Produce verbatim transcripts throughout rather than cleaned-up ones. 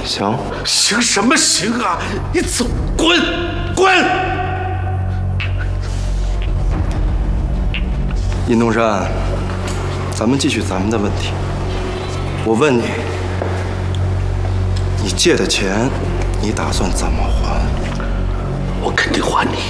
行， 行什么行啊？你走，滚，滚！ 尹东山，咱们继续咱们的问题。我问你，你借的钱，你打算怎么还？ 我肯定还你。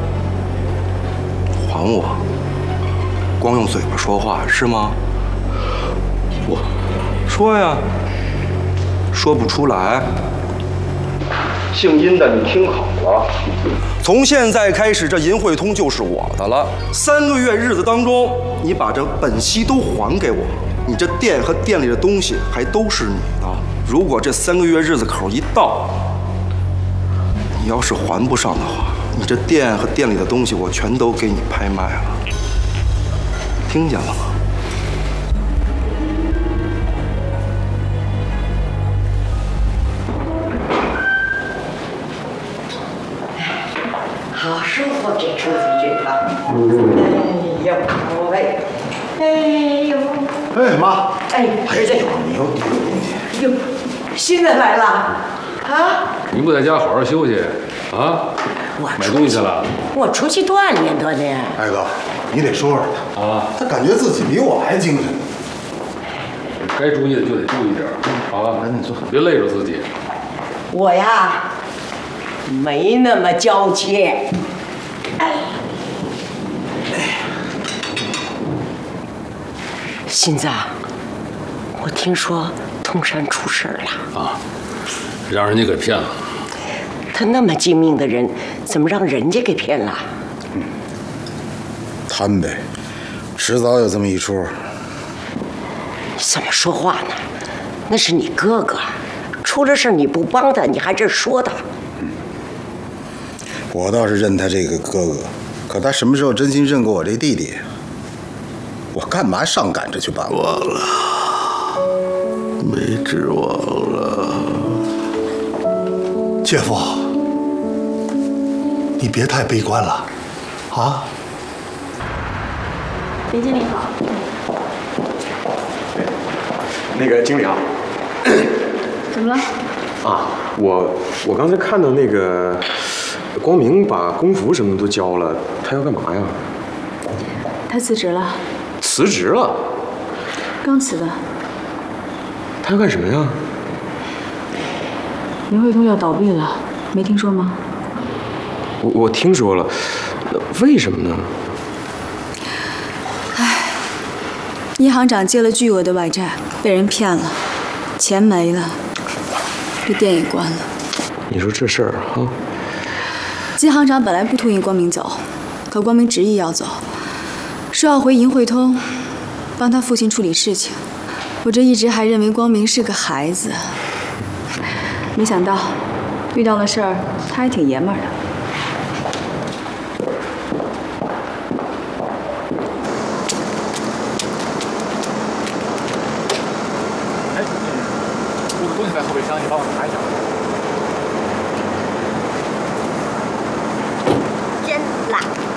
还我？光用嘴巴说话是吗？ 我说呀。说不出来。姓殷的，你听好了，从现在开始，这银汇通就是我的了。三个月日子当中，你把这本息都还给我，你这店和店里的东西还都是你的。如果这三个月日子口一到，你要是还不上的话，你这店和店里的东西我全都给你拍卖了。听见了吗？ 好舒服，这出子君啊！哎呦，喂，哎呦， 哎妈， 哎，儿子， 你又丢东西？ 哟，新的来了啊！ 你不在家好好休息啊？ 我买东西去了？ 我出去锻炼锻炼。 艾哥，你得说说他啊， 他感觉自己比我还精神。 该注意的就得注意点啊！ 赶紧坐， 别累着自己。 我呀，没那么娇气。哎，新子，我听说通山出事儿了啊，让人家给骗了。 他那么精明的人，怎么让人家给骗了？ 嗯，贪呗，迟早有这么一出。 怎么说话呢？那是你哥哥，出了事你不帮他，你还这说他。 嗯，我倒是认他这个哥哥，可他什么时候真心认过我这弟弟？我干嘛上赶着去帮？ 忘了，没指望了。 姐夫，你别太悲观了，啊？ 林经理好。 那个经理啊， 怎么了？ 啊，我我刚才看到那个光明把工服什么都交了，他要干嘛呀？ 他辞职了。 辞职了？ 刚辞的。 他要干什么呀？ 银汇通要倒闭了，没听说吗？ 我我听说了，为什么呢？ 唉，一行长借了巨额的外债，被人骗了，钱没了，这店也关了。 你说这事儿哈？ 季行长本来不同意光明走，可光明执意要走，说要回银汇通，帮他父亲处理事情。我这一直还认为光明是个孩子，没想到遇到了事儿，他还挺爷们儿的。 哎，我的东西在后备箱，你帮我拿一下。 真辣。